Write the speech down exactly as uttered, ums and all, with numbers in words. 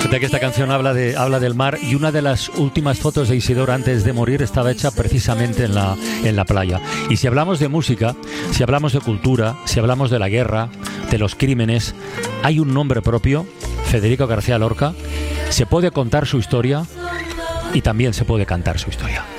Fíjate que esta canción habla, de, habla del mar, y una de las últimas fotos de Isidoro antes de morir estaba hecha precisamente en la, en la playa. Y si hablamos de música, si hablamos de cultura, si hablamos de la guerra, de los crímenes, hay un nombre propio, Federico García Lorca. Se puede contar su historia y también se puede cantar su historia.